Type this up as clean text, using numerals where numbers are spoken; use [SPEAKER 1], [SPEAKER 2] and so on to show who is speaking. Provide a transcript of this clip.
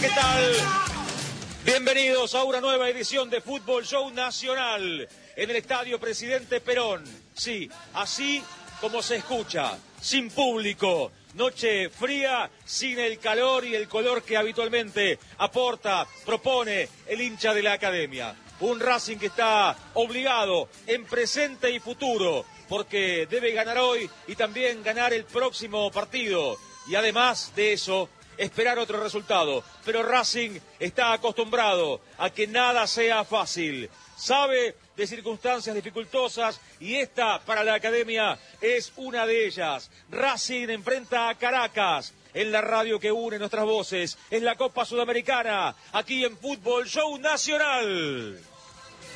[SPEAKER 1] ¿qué tal? Bienvenidos a una nueva edición de Fútbol Show Nacional en el Estadio Presidente Perón. Sí, así como se escucha, sin público, noche fría, sin el calor y el color que habitualmente aporta, propone el hincha de la academia. Un Racing que está obligado en presente y futuro, porque debe ganar hoy y también ganar el próximo partido. Y además de eso, esperar otro resultado. Pero Racing está acostumbrado a que nada sea fácil. Sabe de circunstancias dificultosas y esta para la academia es una de ellas. Racing enfrenta a Caracas en la radio que une nuestras voces, en la Copa Sudamericana, aquí en Fútbol Show Nacional.